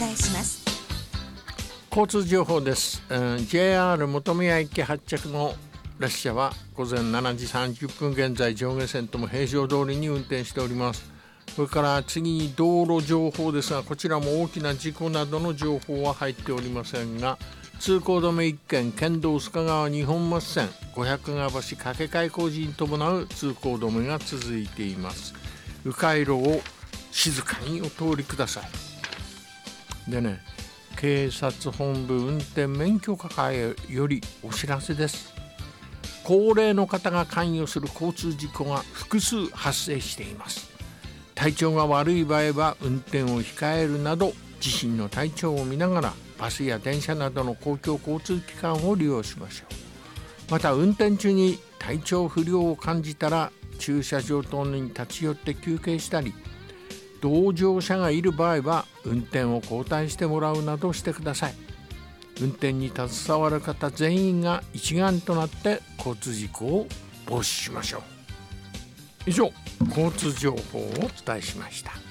伝えします。 交通情報です。JR 本宮駅発着の列車は午前7時30分現在上下線とも平常通りに運転しております。それから次に道路情報ですが、こちらも大きな事故などの情報は入っておりませんが、通行止め1件、県道須賀川二本松線五百川橋架け替え工事に伴う通行止めが続いています。迂回路を静かにお通りください。でね、警察本部運転免許課会よりお知らせです。高齢の方が関与する交通事故が複数発生しています。体調が悪い場合は運転を控えるなど、自身の体調を見ながらバスや電車などの公共交通機関を利用しましょう。また運転中に体調不良を感じたら駐車場等に立ち寄って休憩したり、同乗者がいる場合は運転を交代してもらうなどしてください。運転に携わる方全員が一丸となって交通事故を防止しましょう。以上、交通情報をお伝えしました。